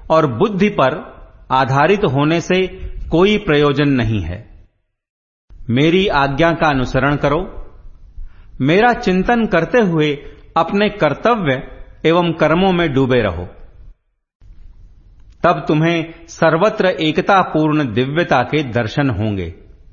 और बुद्धि पर आधारित होने से कोई प्रयोजन नहीं है। मेरी आज्ञा का अनुसरण करो, मेरा चिंतन करते हुए अपने कर्तव्य एवं कर्मों में डूबे रहो। तब तुम्हें सर्वत्र एकता पूर्ण दिव्यता के दर्शन होंगे।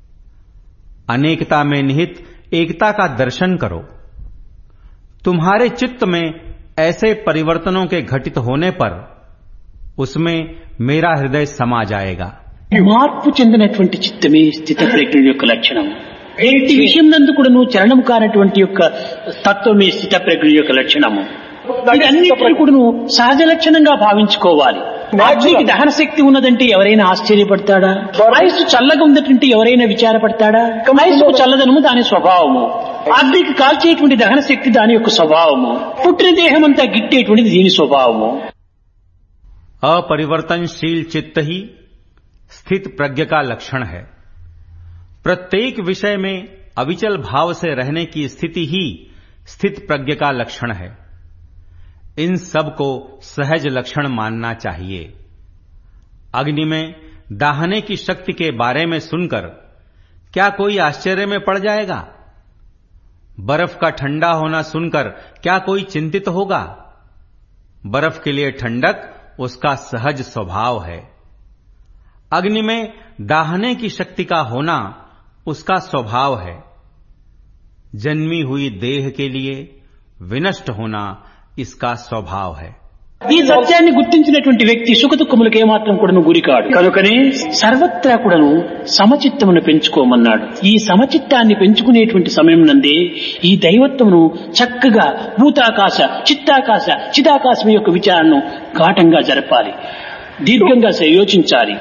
अनेकता में निहित एकता का दर्शन करो। तुम्हारे चित्त में ऐसे परिवर्तनों के घटित होने पर उसमें मेरा हृदय समा जाएगा। మార్పు చెందినటువంటి చిత్తమే స్థిత ప్రజ్ఞ యొక్క లక్షణం. ఈ విషయం నందు కూడాను చలనం కానటువంటి యొక్క తత్వమే స్థిత ప్రజ్ఞ యొక్క లక్షణము. ఇదన్నిటిని కూడాను సహజ లక్షణంగా భావించుకోవాలి. అగ్నికి దహన శక్తి ఉన్నదంటే ఎవరైనా ఆశ్చర్యపడతాడా? ఆయుస్సు చల్లగా ఉందంటే ఎవరైనా విచారపడతాడా? ఆయుస్సుకు చల్లదనము దాని స్వభావము, అగ్నికి కాల్చేటువంటి దహన శక్తి దాని యొక్క స్వభావము, పుట్టిన దేహం అంతా గిట్టేటువంటిది దీని స్వభావము. अपरिवर्तनशील चित्त ही स्थित प्रज्ञ का लक्षण है। प्रत्येक विषय में अविचल भाव से रहने की स्थिति ही स्थित प्रज्ञ का लक्षण है। इन सब को सहज लक्षण मानना चाहिए। अग्नि में दाहने की शक्ति के बारे में सुनकर क्या कोई आश्चर्य में पड़ जाएगा? बर्फ का ठंडा होना सुनकर क्या कोई चिंतित होगा? बर्फ के लिए ठंडक उसका सहज स्वभाव है। अग्नि में दाहने की शक्ति का होना उसका स्वभाव है। जन्मी हुई देह के लिए विनष्ट होना इसका स्वभाव है। ఈ సత్యాన్ని గుర్తించినటువంటి వ్యక్తి సుఖదుఖములకు ఏమాత్రం కూడాను గురికాడు. కనుకనే సర్వత్రా కూడాను సమచిత్తమును పెంచుకోమన్నాడు. ఈ సమచిత్తాన్ని పెంచుకునేటువంటి సమయం నందే ఈ దైవత్వమును చక్కగా భూతాకాశ చిత్తాకాశ చిదాకాశం యొక్క విచారణను ఘాటంగా జరపాలి, దీర్ఘంగా యోచించాలి.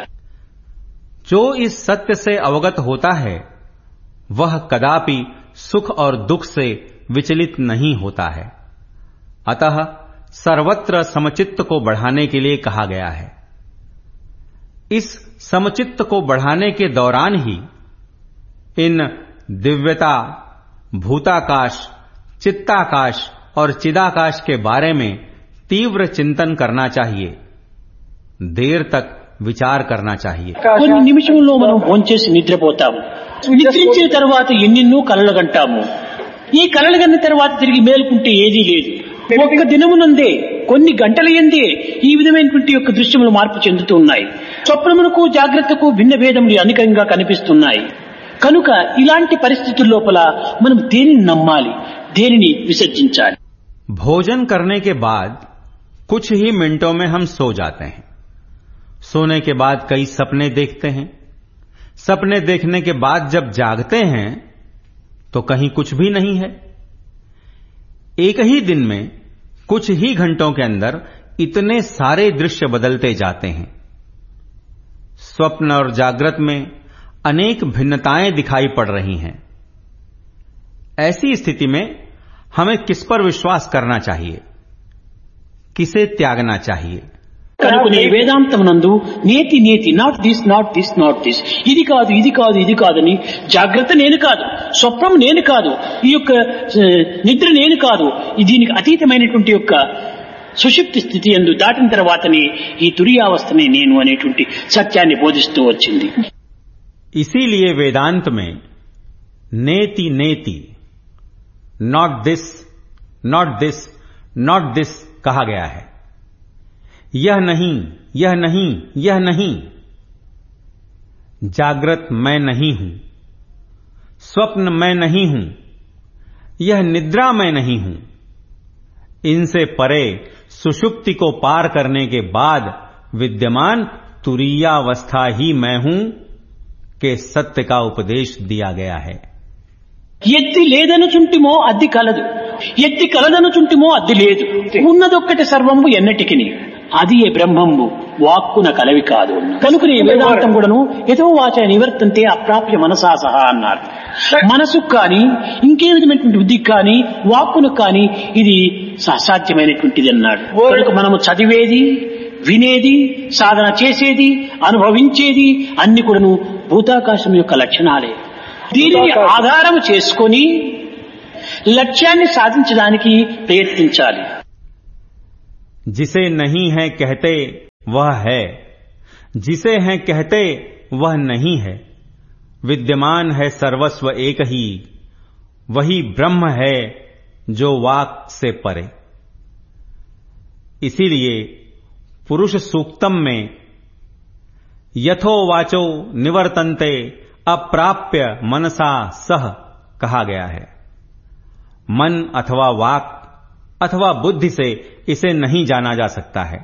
जो इस सत्य से अवगत होता है वह कदापि सुख और दुख से विचलित नहीं होता है। अतः सर्वत्र समचित्त को बढ़ाने के लिए कहा गया है। इस समचित्त को बढ़ाने के दौरान ही इन दिव्यता, भूताकाश, चित्ताकाश और चिदाकाश के बारे में तीव्र चिंतन करना चाहिए, देर तक విచార్ करना चाहिए। కొన్ని నిమిషంలో మనం భోంచేసి నిద్రపోతాము. నిద్రించిన తర్వాత ఎన్నెన్నో కలలు కంటాము. ఈ కలలు కన్న తర్వాత తిరిగి మేలుకుంటే ఏదీ లేదు. ఒక్క దినమునందే కొన్ని గంటల యందే ఈ విధమైనటువంటి యొక్క దృశ్యములు మార్పు చెందుతూ ఉన్నాయి. స్వప్నమునకు జాగ్రత్తకు భిన్న భేదములు అనేకంగా కనిపిస్తున్నాయి. కనుక ఇలాంటి పరిస్థితుల లోపల మనం దేనిని నమ్మాలి, దేనిని విసర్జించాలి? भोजन करने के बाद कुछ ही मिनटों में हम सो जाते हैं। सोने के बाद कई सपने देखते हैं। सपने देखने के बाद जब जागते हैं तो कहीं कुछ भी नहीं है। एक ही दिन में कुछ ही घंटों के अंदर इतने सारे दृश्य बदलते जाते हैं। स्वप्न और जागृत में अनेक भिन्नताएं दिखाई पड़ रही हैं। ऐसी स्थिति में हमें किस पर विश्वास करना चाहिए, किसे त्यागना चाहिए? కనుకనే వేదాంతమునందు నేతి నేతి, not this not this not this, ఇది కాదు ఇది కాదు ఇది కాదని, జాగ్రత్త నేను కాదు, స్వప్నం నేను కాదు, ఈ యొక్క నిద్ర నేను కాదు, దీనికి అతీతమైనటువంటి యొక్క సుషుప్తి స్థితి యందు దాటిన తర్వాతనే ఈ తురియావస్థనే నేను అనేటువంటి సత్యాన్ని బోధిస్తూ వచ్చింది. इसीलिए वेदांत में नेति नेति, not this not this not this कहा गया है। यह नहीं, यह नहीं, यह नहीं। जागृत मैं नहीं हूं, स्वप्न मैं नहीं हूं, यह निद्रा मैं नहीं हूं। इनसे परे सुषुप्ति को पार करने के बाद विद्यमान तुरीयावस्था ही मैं हूं के सत्य का उपदेश दिया गया है। ఎత్తి లేదనుచుంటిమో అద్ది కలదు, ఎత్తి కలదనుచుంటిమో అద్ది లేదు, ఉన్నదొక్కటి సర్వంబు ఎన్నటికిని, అది ఏ బ్రహ్మంబు వాక్కున కలవి కాదు. కనుకనే వేదాంతం కూడాను యతో వాచ నివర్తంతే అప్రాప్య మనసా సహా అన్నారు. మనసుకు కానీ ఇంకే విధమైనటువంటి బుద్ధికి కానీ వాక్కును కానీ ఇది అసాధ్యమైనటువంటిది అన్నాడు. కనుక మనము చదివేది, వినేది, సాధన చేసేది, అనుభవించేది అన్ని కూడాను భూతాకాశం యొక్క లక్షణాలే. దీనిని ఆధారం చేసుకొని లక్ష్యాన్ని సాధించడానికి ప్రయత్నించాలి. जिसे नहीं है कहते वह है, जिसे हैं कहते वह नहीं है, विद्यमान है सर्वस्व एक ही, वही ब्रह्म है जो वाक से परे। इसीलिए पुरुष सूक्तम में यथो वाचो निवर्तन्ते अप्राप्य मनसा सह कहा गया है। मन अथवा वाक अथवा बुद्धि से इसे नहीं जाना जा सकता है।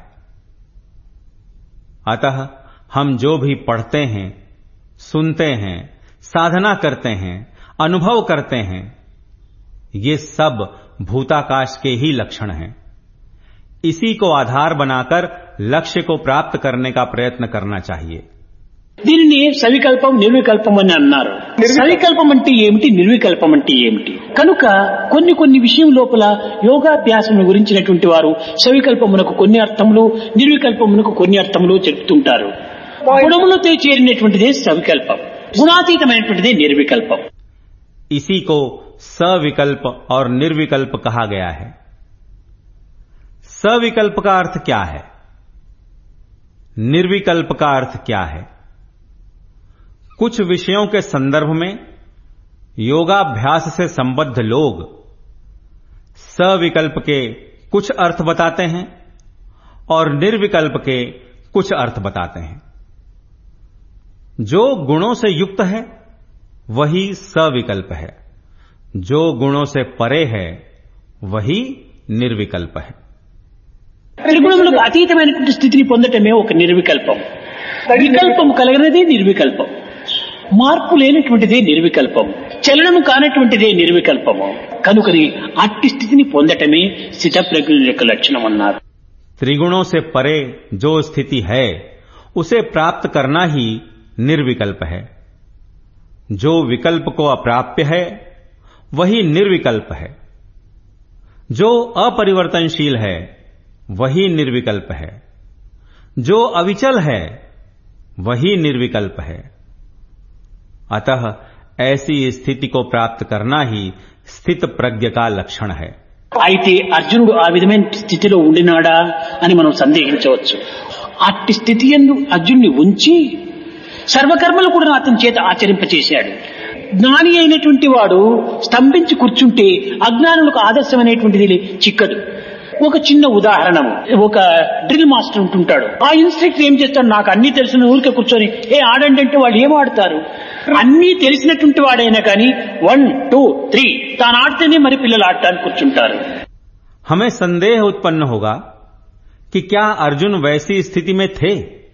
अतः हम जो भी पढ़ते हैं, सुनते हैं, साधना करते हैं, अनुभव करते हैं, ये सब भूताकाश के ही लक्षण हैं। इसी को आधार बनाकर लक्ष्य को प्राप्त करने का प्रयत्न करना चाहिए। దీనిని సవికల్పం నిర్వికల్పం అని అన్నారు. సవికల్పం అంటే ఏమిటి, నిర్వికల్పం అంటే ఏమిటి? కనుక కొన్ని విషయం లోపల యోగాభ్యాసం గురించినటువంటి వారు సవికల్పమునకు కొన్ని అర్థములు, నిర్వికల్పమునకు కొన్ని అర్థములు చెప్తుంటారు. గుణములతో చేరినటువంటిదే సవికల్పం, గుణాతీతమైనటువంటిదే నిర్వికల్పం. इसी को सविकल्प और निर्विकल्प कहा गया है। सविकल्प का अर्थ क्या है, निर्विकल्प का अर्थ क्या है? कुछ विषयों के संदर्भ में योगाभ्यास से संबद्ध लोग सविकल्प के कुछ अर्थ बताते हैं और निर्विकल्प के कुछ अर्थ बताते हैं। जो गुणों से युक्त है वही सविकल्प है, जो गुणों से परे है वही निर्विकल्प है। త్రిగుణములకు అతీతమైనటువంటి స్థితిని పొందటమే ఒక నిర్వికల్పం. వికల్పం కలగనిదే నిర్వికల్పం, మార్పు లేనటువంటిదే నిర్వికల్పం, చలనము కానటువంటిదే నిర్వికల్పము. కనుకని అట్టి స్థితిని పొందటమే స్థితప్రజ్ఞుల యొక్క లక్షణం అన్నారు. त्रिगुणों से परे जो स्थिति है उसे प्राप्त करना ही निर्विकल्प है। जो विकल्प को अप्राप्य है वही निर्विकल्प है। जो अपरिवर्तनशील है वही निर्विकल्प है। जो अविचल है वही निर्विकल्प है। अतः ऐसी स्थिति को प्राप्त करना ही स्थित प्रज्ञ का लक्षण है। అయితే అర్జునుడు ఆ విధమైన స్థితిలో ఉండినాడా అని మనం సందేహించవచ్చు. అట్టి స్థితి యందు అర్జునుని ఉంచి సర్వకర్మలు కూడా అతని చేత ఆచరింపచేశాడు. జ్ఞాని అయినటువంటి వాడు స్తంభించి కూర్చుంటే అజ్ఞానులకు ఆదర్శమైనటువంటిది చిక్కదు. ఒక చిన్న ఉదాహరణ, ఒక డ్రిల్ మాస్టర్ ఉంటుంటాడు. ఆ ఇన్స్ట్రక్టర్ ఏం చేస్తాడు, నాకు అన్ని తెలిసిన ఊరికే కూర్చొని ఆడండి అంటే వాళ్ళు ఏం ఆడతారు? అన్నీ తెలిసినటువంటి వాడైనా కానీ 1 2 3 తాను ఆడితేనే మరి పిల్లలు ఆడటానికి కూర్చుంటారు. हमें संदेह उत्पन्न होगा कि क्या अर्जुन वैसी स्थिति में थे?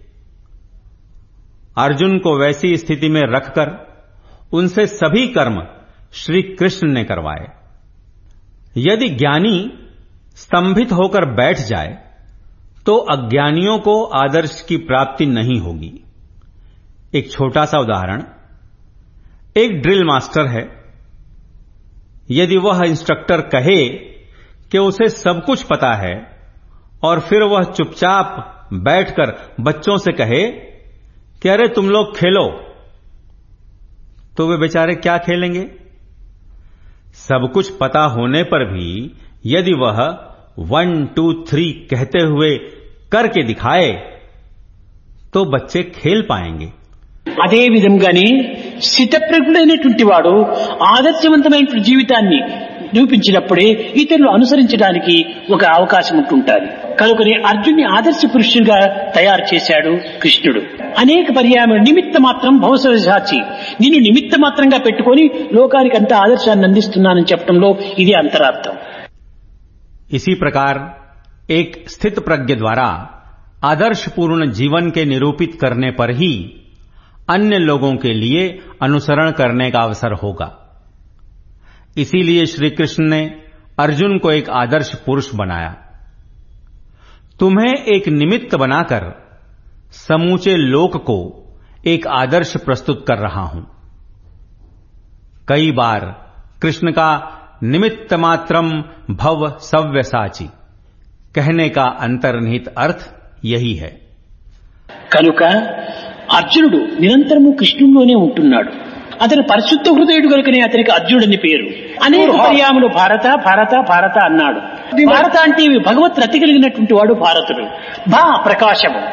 अर्जुन को वैसी स्थिति में रखकर उनसे सभी कर्म श्री कृष्ण ने करवाए। यदि ज्ञानी स्तंभित होकर बैठ जाए तो अज्ञानियों को आदर्श की प्राप्ति नहीं होगी। एक छोटा सा उदाहरण, एक ड्रिल मास्टर है। यदि वह इंस्ट्रक्टर कहे कि उसे सब कुछ पता है और फिर वह चुपचाप बैठकर बच्चों से कहे कि अरे तुम लोग खेलो, तो वे बेचारे क्या खेलेंगे? सब कुछ पता होने पर भी यदि वह 1 2 3 कहते हुए करके दिखाए तो बच्चे खेल पाएंगे। అదే విధంగానే స్థితప్రజ్ఞుడైనటువంటి వాడు ఆదర్శవంతమైన జీవితాన్ని చూపించినప్పుడే ఇతరులు అనుసరించడానికి ఒక అవకాశం ఉంటుంటుంది. కనుకనే అర్జున్ని ఆదర్శ పురుషుడిగా తయారు చేశాడు కృష్ణుడు. అనేక పర్యాయములు నిమిత్త మాత్రం భవసాచి, నిన్ను నిమిత్త మాత్రంగా పెట్టుకొని లోకానికి అంత ఆదర్శాన్ని అందిస్తున్నానని చెప్పడంలో ఇది అంతరార్థం. इसी प्रकार एक स्थित प्रज्ञ द्वारा आदर्शपूर्ण जीवन के निरूपित करने पर ही अन्य लोगों के लिए अनुसरण करने का अवसर होगा। इसीलिए श्री कृष्ण ने अर्जुन को एक आदर्श पुरुष बनाया। तुम्हें एक निमित्त बनाकर समूचे लोक को एक आदर्श प्रस्तुत कर रहा हूं। कई बार कृष्ण का निमित्त मात्रम भव सव्यसाची कहने का अंतर्निहित अर्थ यही है। కనుక అర్జునుడు నిరంతరము కృష్ణుడిలోనే ఉంటున్నాడు. అతని పరిశుద్ధ హృదయుడు కనుకనే అతనికి అర్జునుడని పేరు. అనేక పర్యాయములు భారత భారత భారత అన్నాడు. భారత అంటే భగవత్ రతి కలిగినటువంటి వాడు భారతుడు. భా ప్రకాశము,